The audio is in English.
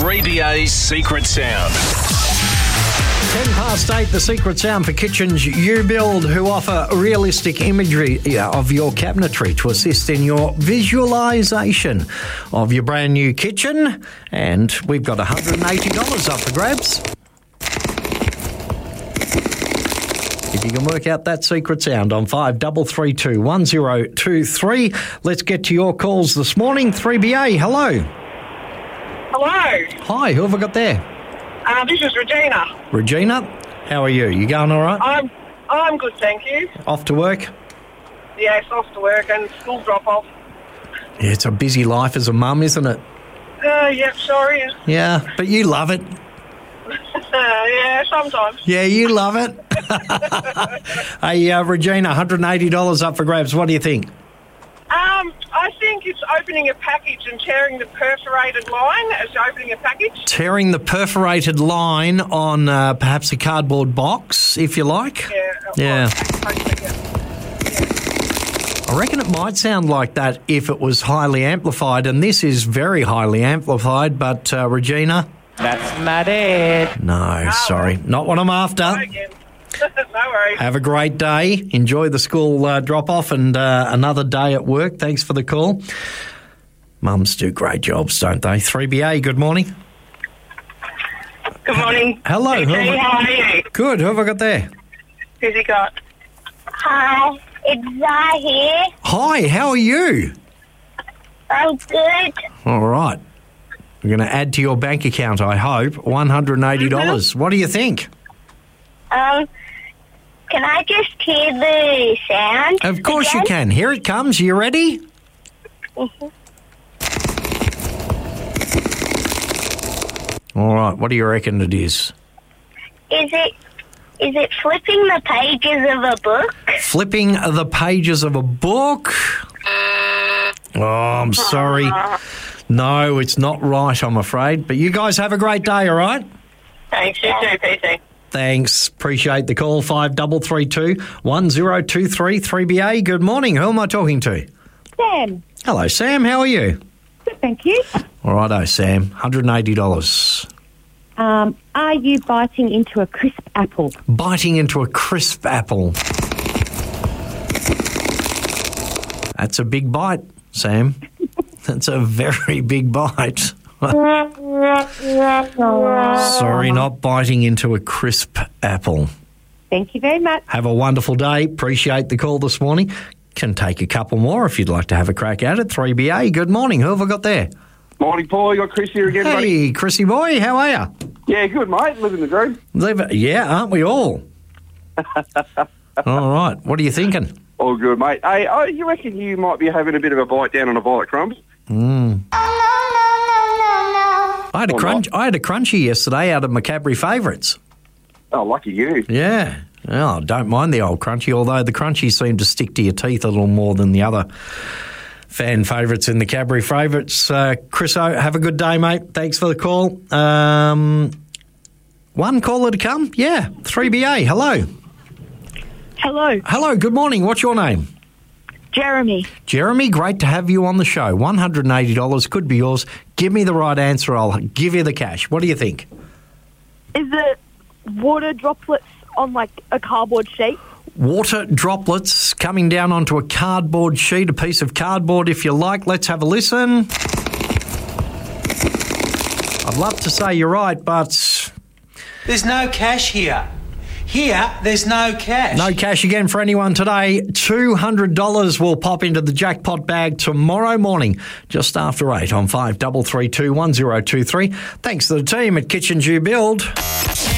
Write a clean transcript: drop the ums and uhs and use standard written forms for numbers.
3BA's Secret Sound. 10 past 8, the secret sound for Kitchens You Build, who offer realistic imagery of your cabinetry to assist in your visualisation of your brand new kitchen. And we've got $180 up for grabs. If you can work out that secret sound on 5332 1023. Let's get to your calls this morning. 3BA, hello. Hello. Hi, who have I got there? This is Regina. Regina, how are you? You going all right? I'm good, thank you. Off to work? Yes, off to work and school drop-off. Yeah, it's a busy life as a mum, isn't it? Yep, sorry. Yeah, but you love it. Yeah, sometimes. Yeah, you love it. Hey, Regina, $180 up for grabs. What do you think? I think it's opening a package and tearing the perforated line as opening a package. Tearing the perforated line on perhaps a cardboard box, if you like? Yeah. I reckon it might sound like that if it was highly amplified, and this is very highly amplified, but Regina? That's not it. No, sorry. Not what I'm after. Again. No worries. Have a great day. Enjoy the school drop-off and another day at work. Thanks for the call. Mums do great jobs, don't they? 3BA, good morning. Good morning. Hello. Hey, how are you? Good. Who have I got there? Who's he got? Hi, it's Zai here. Hi, how are you? I'm good. All right. I'm going to add to your bank account, I hope, $180. What do you think? Can I just hear the sound? Of course again? you can. Here it comes. You ready? Mhm. All right. What do you reckon it is? Is it flipping the pages of a book? Flipping the pages of a book? Oh, I'm sorry. No, it's not right, I'm afraid. But you guys have a great day, all right? Thanks, you too, PC. Thanks. Appreciate the call. 5332 1023 3BA. Good morning. Who am I talking to? Sam. Hello, Sam. How are you? Good, thank you. All righto, Sam. $180. Are you biting into a crisp apple? Biting into a crisp apple. That's a big bite, Sam. That's a very big bite. Sorry, not biting into a crisp apple. Thank you very much. Have a wonderful day. Appreciate the call this morning. Can take a couple more if you'd like to have a crack at it. 3BA, good morning. Who have I got there? Morning, Paul. You got Chris here again, buddy. Hey, Chrissy boy, how are you? Yeah, good, mate. Living the dream. Yeah, aren't we all? All right. What are you thinking? All good, mate. Hey, you reckon you might be having a bit of a bite down on a Violet Crumbs? I had a crunchy yesterday out of my Cadbury Favourites. Oh, lucky you. Yeah. Oh, don't mind the old crunchy, although the crunchies seem to stick to your teeth a little more than the other fan favourites in the Cadbury Favourites. Chriso, have a good day, mate. Thanks for the call. One caller to come? Yeah. 3BA, hello. Hello. Hello, good morning. What's your name? Jeremy. Jeremy, great to have you on the show. $180 could be yours. Give me the right answer. I'll give you the cash. What do you think? Is it water droplets on like a cardboard sheet? Water droplets coming down onto a cardboard sheet, a piece of cardboard if you like. Let's have a listen. I'd love to say you're right, but There's no cash here. Here, there's no cash. no cash again for anyone today. $200 will pop into the jackpot bag tomorrow morning, just after 8 on 5332 1023. Thanks to the team at Kitchens You Build.